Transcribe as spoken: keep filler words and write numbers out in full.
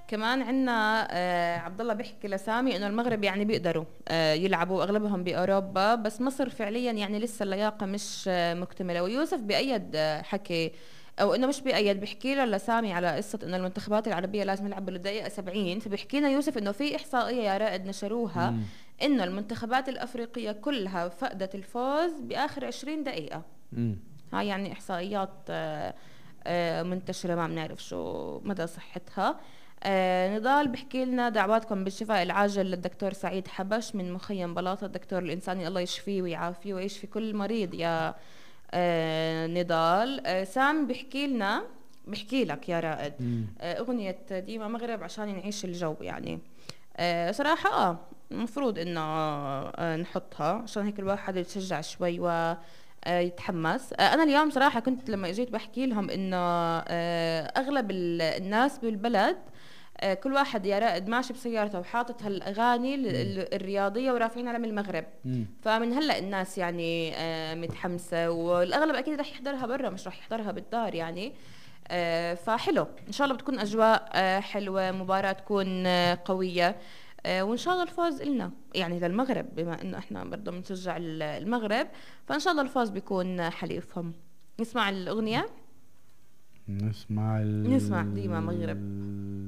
كمان عنا آه عبد الله بيحكي لسامي انه المغرب يعني بيقدروا آه يلعبوا اغلبهم باوروبا، بس مصر فعليا يعني لسه اللياقه مش آه مكتمله. ويوسف بأيد آه حكي، او انه مش بأيد، بيحكي له لسامي على قصه انه المنتخبات العربيه لازم يلعبوا للدقيقه سبعين. فبيحكي لنا يوسف انه في احصائيه يا رائد نشروها مم. انه المنتخبات الافريقيه كلها فقدت الفوز باخر عشرين دقيقه. مم. هاي يعني احصائيات آه آه منتشره، ما بنعرف شو مدى صحتها. آه نضال بحكي لنا دعواتكم بالشفاء العاجل للدكتور سعيد حبش من مخيم بلاطة، الدكتور الإنساني، الله يشفيه ويعافيه ويشفي كل مريض يا آه نضال. آه سام بحكي لنا، بحكي لك يا رائد، مم. آه أغنية ديما مغرب عشان نعيش الجو يعني. آه صراحة اه المفروض انه آه نحطها عشان هيك الواحد يتشجع شوي و آه، يتحمس. آه، انا اليوم صراحه كنت لما اجيت بحكي لهم انه آه، اغلب ال- الناس بالبلد آه، كل واحد يا رائد ماشي بسيارته وحاطط هالاغاني ال- مم. ال- الرياضيه ورافعين علم المغرب. مم. فمن هلا الناس يعني آه، متحمسه، والاغلب اكيد رح يحضرها برا مش رح يحضرها بالدار يعني. آه، فحلو ان شاء الله بتكون اجواء آه، حلوه، مباراه تكون آه، قويه. آه، وان شاء الله الفوز إلنا يعني للمغرب، بما انه احنا برضه بنشجع ال- المغرب، فان شاء الله الفوز بيكون حليفهم. نسمع الاغنيه. نسمع ال نسمع ديما مغرب.